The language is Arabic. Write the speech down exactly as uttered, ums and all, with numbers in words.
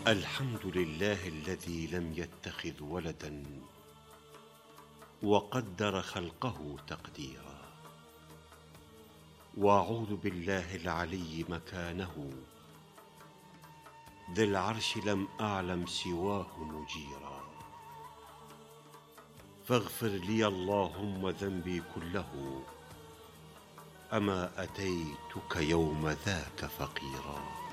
الحمد لله الذي لم يتخذ ولدا وقدر خلقه تقديرا، واعوذ بالله العلي مكانه ذي العرش لم اعلم سواه مجيرا. فاغفر لي اللهم ذنبي كله، اما اتيتك يوم ذاك فقيرا.